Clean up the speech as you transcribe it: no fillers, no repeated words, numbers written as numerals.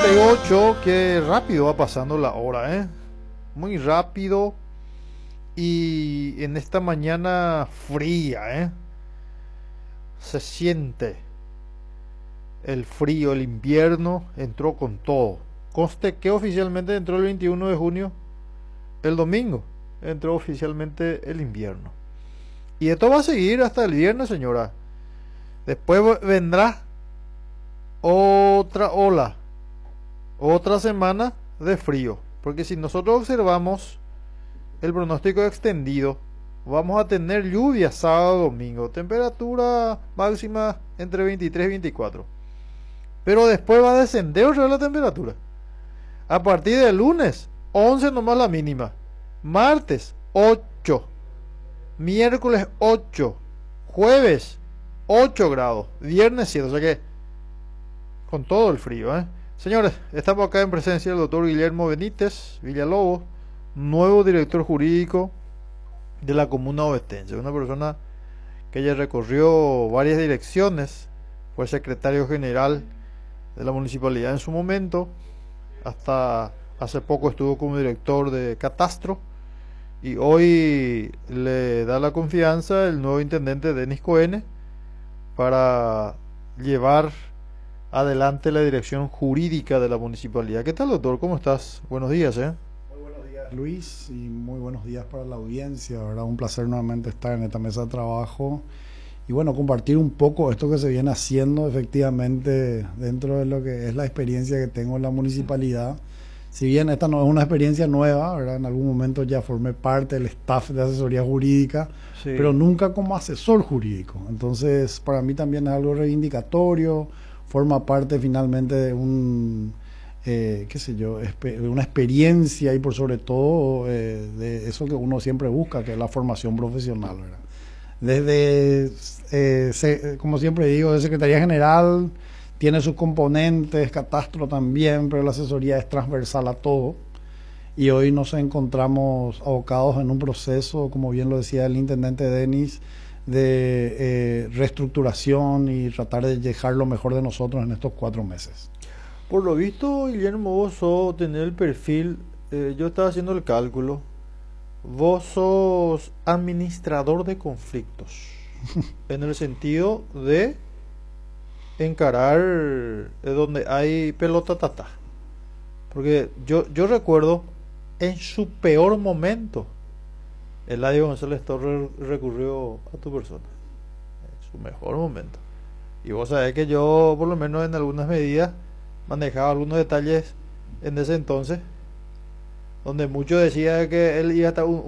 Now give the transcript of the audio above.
7:48, qué rápido va pasando la hora, ¿eh? Muy rápido. Y en esta mañana fría, ¿eh? Se siente el frío, el invierno entró con todo. Conste que oficialmente entró el 21 de junio, el domingo, entró oficialmente el invierno. Y esto va a seguir hasta el viernes, señora. Después vendrá otra ola, otra semana de frío. Porque si nosotros observamos el pronóstico extendido, vamos a tener lluvia sábado, domingo, temperatura máxima entre 23 y 24. Pero después va a descender otra vez la temperatura. A partir del lunes, 11 nomás la mínima. Martes, 8. Miércoles, 8. Jueves, 8 grados. Viernes, 7. O sea que con todo el frío, ¿eh? Señores, estamos acá en presencia del doctor Guillermo Benítez Villalobos, nuevo director jurídico de la comuna ovetense. Una persona que ya recorrió varias direcciones. Fue secretario general de la municipalidad en su momento. Hasta hace poco estuvo como director de catastro. Y hoy le da la confianza el nuevo intendente Denis Cohen para llevar adelante la dirección jurídica de la municipalidad. ¿Qué tal, doctor? ¿Cómo estás? Buenos días, ¿eh? Muy buenos días, Luis, y muy buenos días para la audiencia, ¿verdad? Un placer nuevamente estar en esta mesa de trabajo y bueno, compartir un poco esto que se viene haciendo efectivamente dentro de lo que es la experiencia que tengo en la municipalidad. Si bien esta no es una experiencia nueva, ¿verdad? En algún momento ya formé parte del staff de asesoría jurídica, Sí. pero nunca como asesor jurídico. Entonces, para mí también es algo reivindicatorio, forma parte finalmente de un, qué sé yo, de una experiencia y por sobre todo de eso que uno siempre busca, que es la formación profesional, ¿verdad? Desde, como siempre digo, de Secretaría General, tiene sus componentes, catastro también, pero la asesoría es transversal a todo. Y hoy nos encontramos abocados en un proceso, como bien lo decía el intendente Denis, de reestructuración y tratar de dejar lo mejor de nosotros en estos 4 meses. Por lo visto, Guillermo, vos sos tener el perfil, yo estaba haciendo el cálculo, vos sos administrador de conflictos, en el sentido de encarar donde hay pelota tata. Porque yo recuerdo en su peor momento, Eladio González Torres recurrió a tu persona, en su mejor momento. Y vos sabés que yo, por lo menos en algunas medidas, manejaba algunos detalles en ese entonces, donde muchos decían que él iba a estar